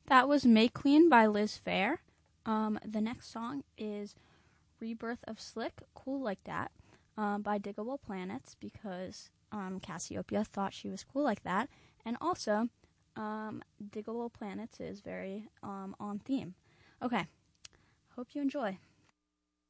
That was Make Clean by Liz Phair. The next song is Rebirth of Slick, Cool Like That, by Diggable Planets, because Cassiopeia thought she was cool like that. And also, Diggable Planets is very on theme. Okay, hope you enjoy.